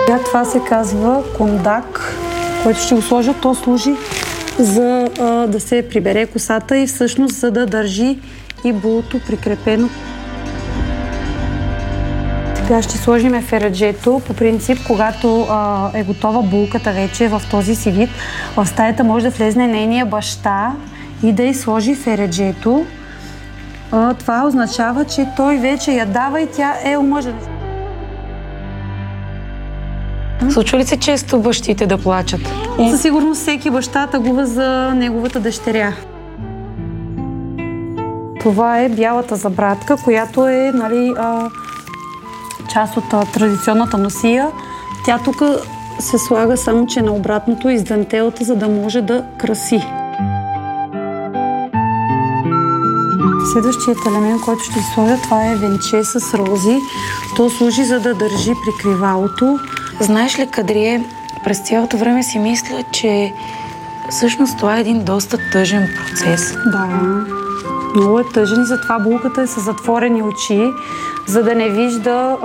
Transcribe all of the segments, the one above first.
Това се казва кондак, който ще го сложа. То служи за да се прибере косата и всъщност за да държи и булото прикрепено. Сега ще сложим фераджето. По принцип, когато е готова булката вече в този си вид, в стаята може да влезне нейния баща и да й сложи фераджето. Това означава, че той вече я дава и тя е омъжена. Случва ли се често бащите да плачат? Със сигурност всеки баща тъгува за неговата дъщеря. Това е бялата забрадка, която е част от традиционната носия. Тя тук се слага само, че на обратното из дантелата, за да може да краси. Следващият елемент, който ще сложа, това е венче с рози. То служи за да държи прикривалото. Знаеш ли, Кадрие, през цялото време си мисля, че всъщност това е един доста тъжен процес. Да, много е тъжен и затова булката е с затворени очи, за да не вижда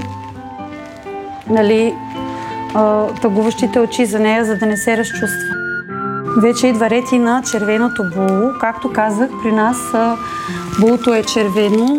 тъгуващите очи за нея, за да не се разчувства. Вече идва ред и на червеното було. Както казах, при нас булото е червено.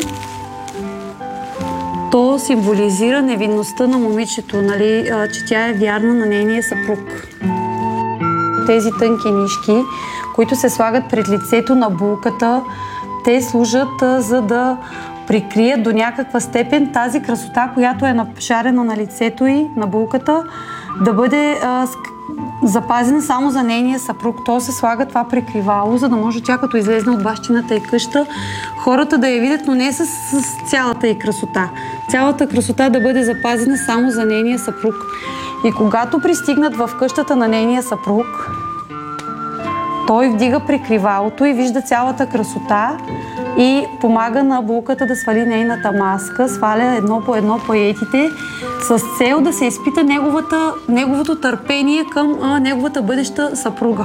То символизира невинността на момичето, че тя е вярна на нейния съпруг. Тези тънки нишки, които се слагат пред лицето на булката, те служат за да прикрият до някаква степен тази красота, която е нашарена на лицето й, на булката, да бъде запазена само за нейния съпруг. То се слага това прикривало, за да може тя, като излезне от бащината и къща, хората да я видят, но не с цялата й красота. Цялата красота да бъде запазена само за нейния съпруг. И когато пристигнат в къщата на нейния съпруг, той вдига прикривалото и вижда цялата красота и помага на булката да свали нейната маска, сваля едно по едно паетите, с цел да се изпита неговото търпение към неговата бъдеща съпруга.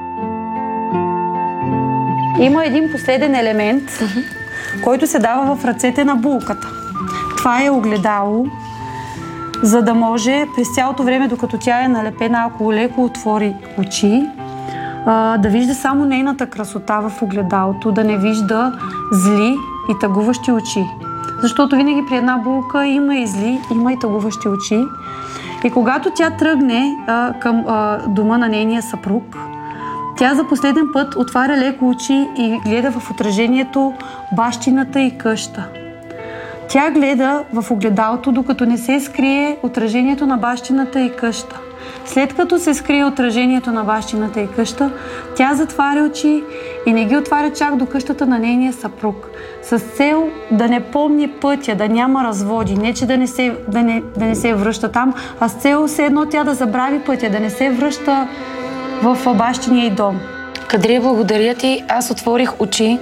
Има един последен елемент, който се дава в ръцете на булката. Това е огледало, за да може през цялото време, докато тя е налепена, ако леко отвори очи, да вижда само нейната красота в огледалото, да не вижда зли и тъгуващи очи. Защото винаги при една булка има и зли, има и тъгуващи очи. И когато тя тръгне към дома на нейния съпруг, тя за последен път отваря леко очи и гледа в отражението бащината и къща. Тя гледа в огледалото, докато не се скрие отражението на бащината и къща. След като се скрие отражението на бащината и къща, тя затваря очи и не ги отваря чак до къщата на нейния съпруг. С цел да не помни пътя, да няма разводи, не че да не се връща там, а с цел все едно тя да забрави пътя, да не се връща в бащиния й дом. Кадрия, благодаря ти. Аз отворих очи.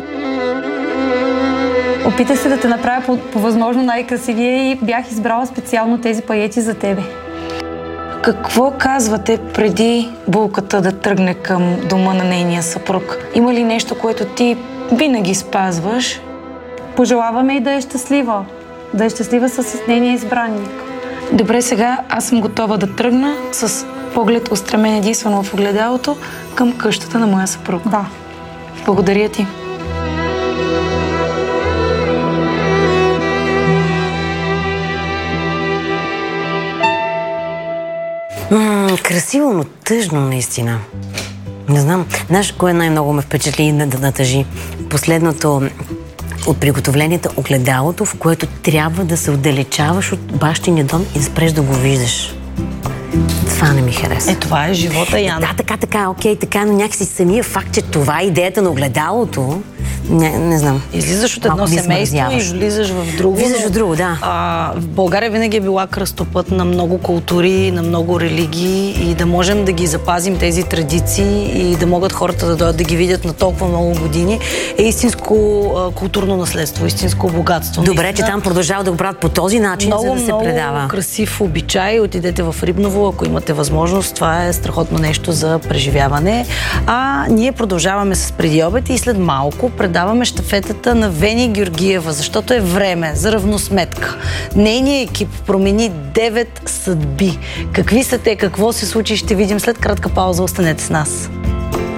Опитах се да те направя по възможно най-красивия и бях избрала специално тези паети за тебе. Какво казвате преди булката да тръгне към дома на нейния съпруг? Има ли нещо, което ти винаги спазваш? Пожелаваме и да е щастлива. Да е щастлива с нейния избранник. Добре, сега аз съм готова да тръгна с поглед устремен единствено в огледалото към къщата на моя съпруг. Да. Благодаря ти. Красиво, но тъжно наистина. Не знам. Знаеш, кое най-много ме впечатли и натъжи? Последното от приготовленията, огледалото, в което трябва да се отдалечаваш от бащиния дом и да спреш да го виждаш. Това не ми хареса. Това е живота, Яна. Да, така, окей, така, но някакси самия факт, че това е идеята на огледалото, не знам. Излизаш от едно семейство и влизаш в друго. Влизаш в друго, да. В България винаги е била кръстопът на много култури, на много религии и да можем да ги запазим тези традиции и да могат хората да дойдат да ги видят на толкова много години е истинско културно наследство, истинско богатство. Добре, че там продължават да го правят по този начин, за да се предава. Много красив обичай. Отидете в Рибново, ако имате възможност. Това е страхотно нещо за преживяване. Ние продължаваме с преди обед и след малко пред предаваме щафетата на Вени Георгиева, защото е време за равносметка. Нейният екип промени 9 съдби. Какви са те, какво се случи, ще видим след кратка пауза. Останете с нас.